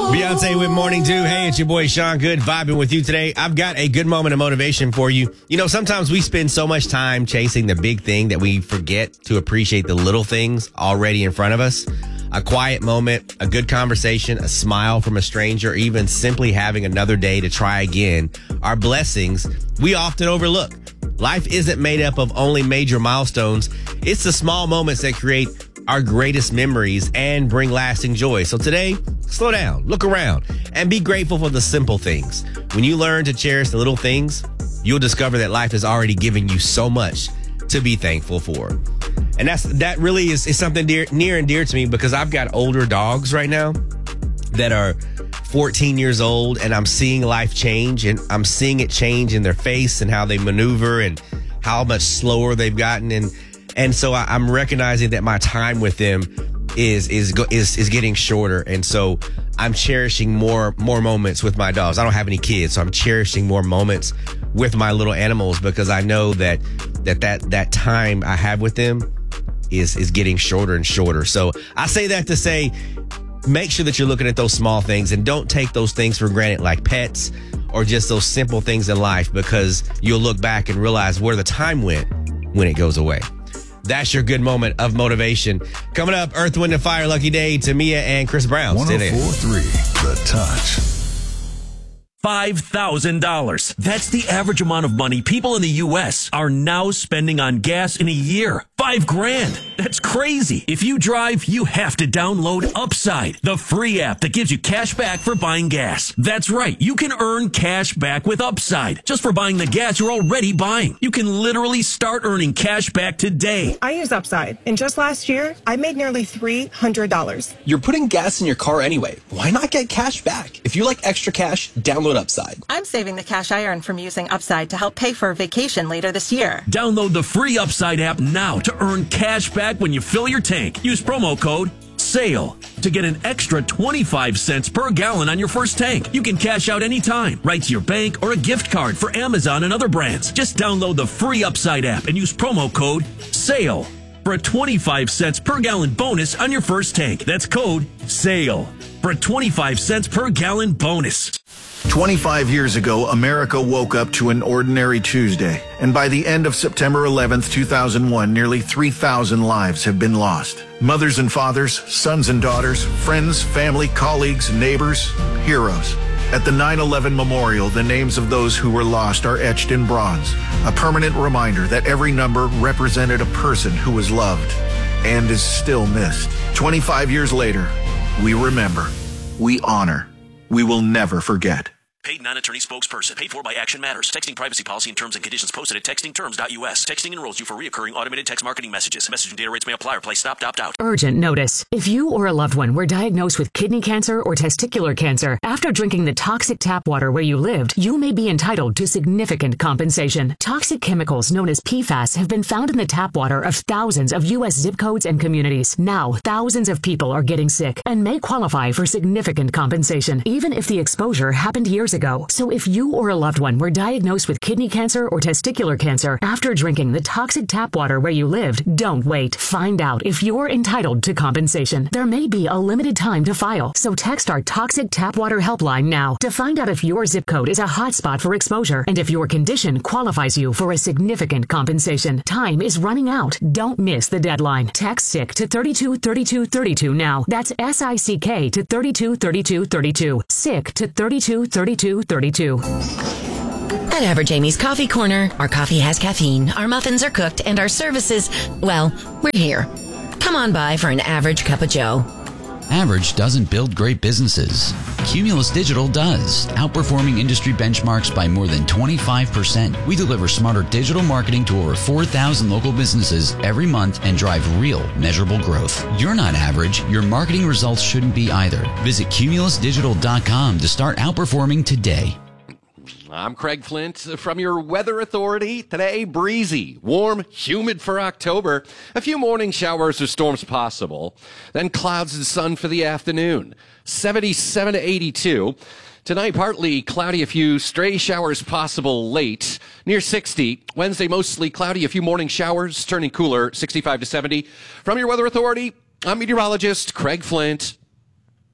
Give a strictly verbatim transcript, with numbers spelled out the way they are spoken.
Beyonce with Morning Dew. Hey, it's your boy Sean Good vibing with you today. I've got a good moment of motivation for you. You know, sometimes we spend so much time chasing the big thing that we forget to appreciate the little things already in front of us. A quiet moment, a good conversation, a smile from a stranger, even simply having another day to try again are blessings we often overlook. Life isn't made up of only major milestones. It's the small moments that create our greatest memories and bring lasting joy. So today, slow down, look around, and be grateful for the simple things. When you learn to cherish the little things, you'll discover that life has already given you so much to be thankful for. And that's that really is, is something dear, near and dear to me, because I've got older dogs right now that are fourteen years old, and I'm seeing life change, and I'm seeing it change in their face and how they maneuver and how much slower they've gotten. And And so I, I'm recognizing that my time with them is is is is getting shorter, and so I'm cherishing more more moments with my dogs. I don't have any kids, so I'm cherishing more moments with my little animals, because I know that that that, that time I have with them is is getting shorter and shorter. So I say that to say, make sure that you're looking at those small things and don't take those things for granted, like pets or just those simple things in life, because you'll look back and realize where the time went when it goes away. That's your good moment of motivation. Coming up, Earth, Wind, and Fire, Lucky Day, Tamia and Chris Brown. one oh four point three The Touch. five thousand dollars. That's the average amount of money people in the U S are now spending on gas in a year. Five grand. That's crazy. If you drive, you have to download Upside, the free app that gives you cash back for buying gas. That's right. You can earn cash back with Upside just for buying the gas you're already buying. You can literally start earning cash back today. I use Upside, and just last year, I made nearly three hundred dollars. You're putting gas in your car anyway. Why not get cash back? If you like extra cash, download Upside. I'm saving the cash I earn from using Upside to help pay for a vacation later this year. Download the free Upside app now to earn cash back when you fill your tank. Use promo code SALE to get an extra twenty-five cents per gallon on your first tank. You can cash out anytime, right to your bank or a gift card for Amazon and other brands. Just download the free Upside app and use promo code SALE for a twenty-five cents per gallon bonus on your first tank. That's code SALE for a twenty-five cents per gallon bonus. twenty-five years ago, America woke up to an ordinary Tuesday, and by the end of September eleventh, two thousand one, nearly three thousand lives have been lost. Mothers and fathers, sons and daughters, friends, family, colleagues, neighbors, heroes. At the nine eleven Memorial, the names of those who were lost are etched in bronze, a permanent reminder that every number represented a person who was loved and is still missed. twenty-five years later, we remember, we honor, we will never forget. Paid non-attorney spokesperson. Paid for by Action Matters. Texting privacy policy and terms and conditions posted at texting terms dot U S. Texting enrolls you for reoccurring automated text marketing messages. Message and data rates may apply or play stopped, opt out. Urgent notice. If you or a loved one were diagnosed with kidney cancer or testicular cancer after drinking the toxic tap water where you lived, you may be entitled to significant compensation. Toxic chemicals known as P FAS have been found in the tap water of thousands of U S zip codes and communities. Now, thousands of people are getting sick and may qualify for significant compensation, even if the exposure happened years ago. So if you or a loved one were diagnosed with kidney cancer or testicular cancer after drinking the toxic tap water where you lived, don't wait. Find out if you're entitled to compensation. There may be a limited time to file, so text our Toxic Tap Water Helpline now to find out if your zip code is a hotspot for exposure and if your condition qualifies you for a significant compensation. Time is running out. Don't miss the deadline. Text SICK to thirty-two thirty-two thirty-two now. That's S I C K to thirty-two thirty-two thirty-two. SICK to thirty-two thirty-two thirty-two. At Average Amy's Coffee Corner, our coffee has caffeine, our muffins are cooked, and our services, well, we're here. Come on by for an average cup of joe. Average doesn't build great businesses. Cumulus Digital does, outperforming industry benchmarks by more than twenty-five percent. We deliver smarter digital marketing to over four thousand local businesses every month and drive real, measurable growth. You're not average. Your marketing results shouldn't be either. Visit cumulus digital dot com to start outperforming today. I'm Craig Flint from your Weather Authority. Today, breezy, warm, humid for October. A few morning showers or storms possible. Then clouds and sun for the afternoon. seventy-seven to eighty-two. Tonight, partly cloudy, a few stray showers possible late. Near sixty. Wednesday, mostly cloudy, a few morning showers, turning cooler, sixty-five to seventy. From your Weather Authority, I'm meteorologist Craig Flint.